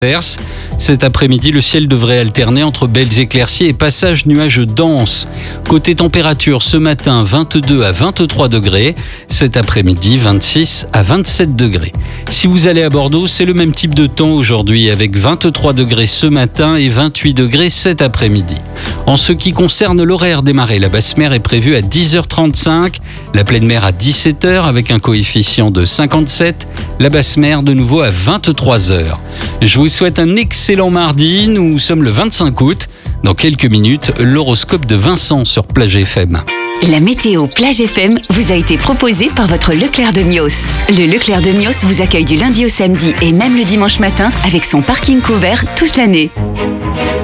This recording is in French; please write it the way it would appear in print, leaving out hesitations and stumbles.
Perse. Cet après-midi, le ciel devrait alterner entre belles éclaircies et passages nuageux denses. Côté température, ce matin, 22 à 23 degrés. Cet après-midi, 26 à 27 degrés. Si vous allez à Bordeaux, c'est le même type de temps aujourd'hui, avec 23 degrés ce matin et 28 degrés cet après-midi. En ce qui concerne l'horaire des marées, la basse mer est prévue à 10h35, la pleine mer à 17h avec un coefficient de 57, la basse mer de nouveau à 23h. Je vous souhaite un excellent mardi, nous sommes le 25 août. Dans quelques minutes, l'horoscope de Vincent sur Plage FM. La météo Plage FM vous a été proposée par votre Leclerc de Mios. Le Leclerc de Mios vous accueille du lundi au samedi et même le dimanche matin avec son parking couvert toute l'année.